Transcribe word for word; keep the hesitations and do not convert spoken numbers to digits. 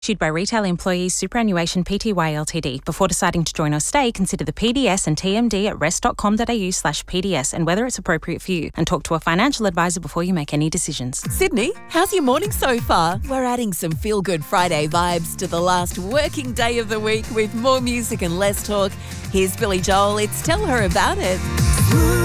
Issued by Retail Employees Superannuation Pty Ltd. Before deciding to join or stay, consider the P D S and T M D at rest.com.au slash PDS and whether it's appropriate for you, and talk to a financial advisor before you make any decisions. Sydney, how's your morning so far? We're adding some feel-good Friday vibes to the last working day of the week with more music and less talk. Here's Billy Joel. It's Tell Her About It.